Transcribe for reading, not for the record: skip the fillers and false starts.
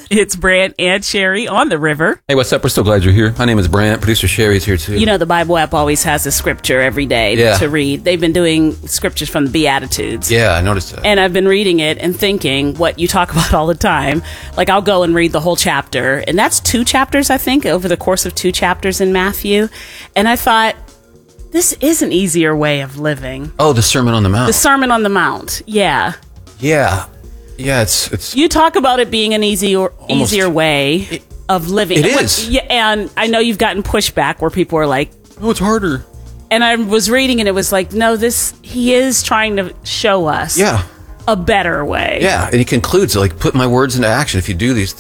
It's Brant and Sherry on the river. Hey, what's up? We're so glad you're here. My name is Brant. Producer Sherry's here too. You know, the Bible app always has a scripture every day to read. They've been doing scriptures from the Beatitudes. Yeah, I noticed that. And I've been reading it and thinking what you talk about all the time. Like, I'll go and read the whole chapter. And that's 2 chapters, I think, over the course of 2 chapters in Matthew. And I thought, this is an easier way of living. Oh, the Sermon on the Mount. The Sermon on the Mount, yeah. Yeah. Yeah, it's... You talk about it being an easier way of living. It is. Yeah, and I know you've gotten pushback where people are like, oh, it's harder. And I was reading and it was like, no, he is trying to show us a better way. Yeah, and he concludes, like, put my words into action if you do these things.